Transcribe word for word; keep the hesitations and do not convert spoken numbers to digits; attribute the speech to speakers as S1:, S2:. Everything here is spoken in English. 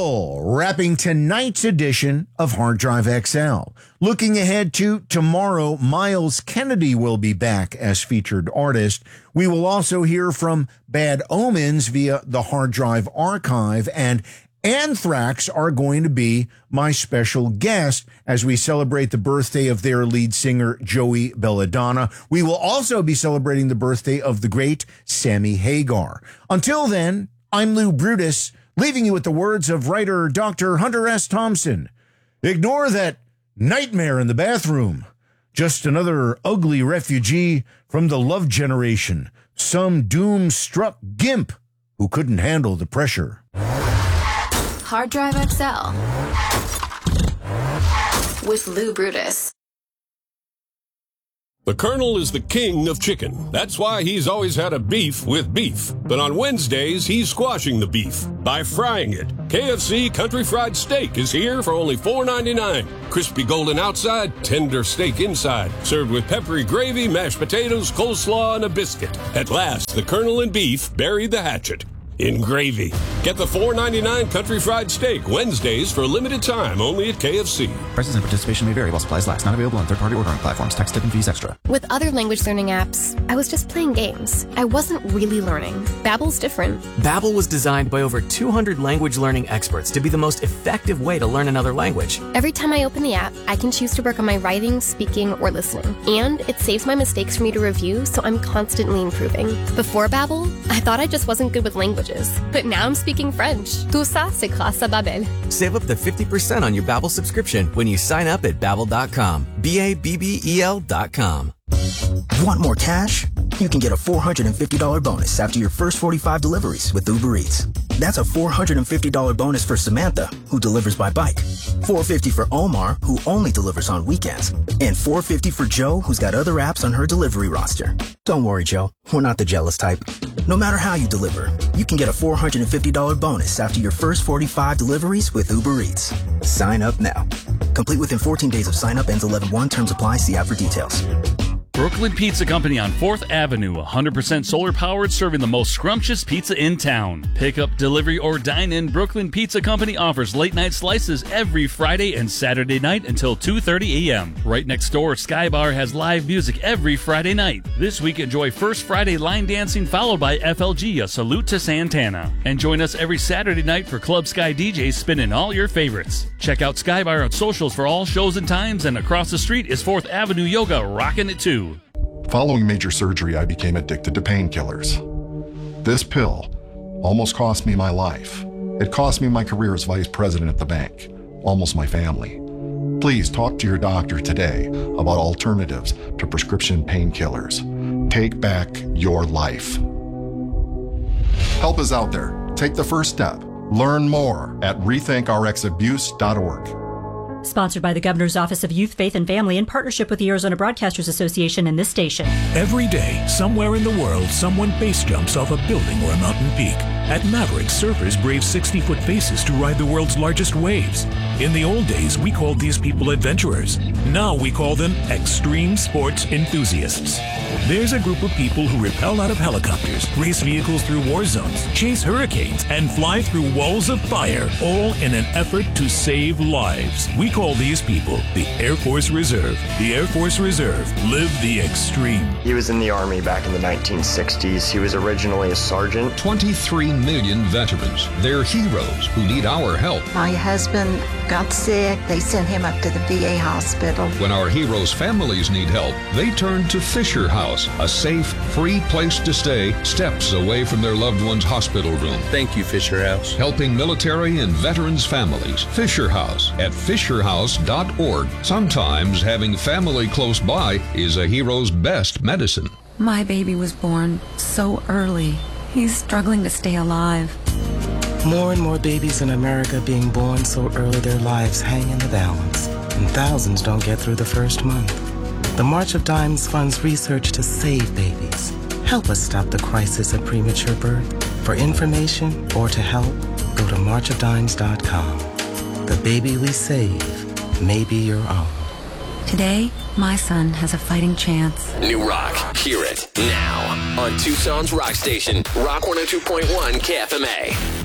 S1: Pill, wrapping tonight's edition of Hard Drive X L. Looking ahead to tomorrow, Miles Kennedy will be back as featured artist. We will also hear from Bad Omens via the Hard Drive archive, and Anthrax are going to be my special guest as we celebrate the birthday of their lead singer, Joey Belladonna. We will also be celebrating the birthday of the great Sammy Hagar. Until then, I'm Lou Brutus, leaving you with the words of writer Doctor Hunter S. Thompson. Ignore that nightmare in the bathroom. Just another ugly refugee from the love generation. Some doom-struck gimp who couldn't handle the pressure.
S2: Hard Drive X L with Lou Brutus.
S3: The Colonel is the king of chicken. That's why he's always had a beef with beef. But on Wednesdays, he's squashing the beef by frying it. K F C Country Fried Steak is here for only four ninety-nine. Crispy golden outside, tender steak inside. Served with peppery gravy, mashed potatoes, coleslaw, and a biscuit. At last, the Colonel and beef buried the hatchet in gravy. Get the four ninety-nine Country Fried Steak Wednesdays for a limited time only at K F C.
S4: Prices and participation may vary while supplies last. Not available on third-party ordering platforms. Tax, tip, and fees extra.
S2: With other language learning apps, I was just playing games. I wasn't really learning. Babbel's different.
S5: Babbel was designed by over two hundred language learning experts to be the most effective way to learn another language.
S2: Every time I open the app, I can choose to work on my writing, speaking, or listening. And it saves my mistakes for me to review, so I'm constantly improving. Before Babbel, I thought I just wasn't good with languages. But now I'm speaking French. Tout ça, c'est grâce à Babbel.
S5: Save up to fifty percent on your Babbel subscription when you sign up at Babbel dot com. B A B B E L dot com.
S6: Want more cash? You can get a four hundred fifty dollars bonus after your first forty-five deliveries with Uber Eats. That's a four hundred fifty dollars bonus for Samantha, who delivers by bike. four hundred fifty dollars for Omar, who only delivers on weekends. And four hundred fifty dollars for Joe, who's got other apps on her delivery roster. Don't worry, Joe. We're not the jealous type. No matter how you deliver, you can get a four hundred fifty dollars bonus after your first forty-five deliveries with Uber Eats. Sign up now. Complete within fourteen days of sign up. Ends eleven one. Terms apply. See app for details.
S7: Brooklyn Pizza Company on fourth Avenue, one hundred percent solar powered, serving the most scrumptious pizza in town. Pick up, delivery, or dine in. Brooklyn Pizza Company offers late night slices every Friday and Saturday night until two thirty a.m. Right next door, Sky Bar has live music every Friday night. This week, enjoy First Friday line dancing, followed by F L G, a salute to Santana. And join us every Saturday night for Club Sky D Js spinning all your favorites. Check out Sky Bar on socials for all shows and times, and across the street is fourth Avenue Yoga, rocking it too.
S8: Following major surgery, I became addicted to painkillers. This pill almost cost me my life. It cost me my career as vice president at the bank, almost my family. Please talk to your doctor today about alternatives to prescription painkillers. Take back your life. Help is out there. Take the first step. Learn more at rethink r x abuse dot org.
S9: Sponsored by the Governor's Office of Youth, Faith, and Family in partnership with the Arizona Broadcasters Association and this station.
S10: Every day, somewhere in the world, someone base jumps off a building or a mountain peak. At Maverick, surfers brave sixty-foot faces to ride the world's largest waves. In the old days, we called these people adventurers. Now we call them extreme sports enthusiasts. There's a group of people who rappel out of helicopters, race vehicles through war zones, chase hurricanes, and fly through walls of fire, all in an effort to save lives. We call these people the Air Force Reserve. The Air Force Reserve live the extreme.
S11: He was in the Army back in the nineteen sixties. He was originally a sergeant.
S12: twenty-three million veterans. They're heroes who need our help.
S13: My husband got sick. They sent him up to the V A hospital.
S12: When our heroes' families need help, they turn to Fisher House, a safe, free place to stay, steps away from their loved one's hospital room.
S14: Thank you, Fisher House.
S12: Helping military and veterans' families. Fisher House at fisher house dot org. Sometimes having family close by is a hero's best medicine.
S15: My baby was born so early. He's struggling to stay alive.
S16: More and more babies in America being born so early their lives hang in the balance, and thousands don't get through the first month. The March of Dimes funds research to save babies. Help us stop the crisis of premature birth. For information or to help, go to march of dimes dot com. The baby we save may be your own.
S15: Today, my son has a fighting chance.
S17: New rock. Hear it now on Tucson's rock station, Rock one oh two point one K F M A.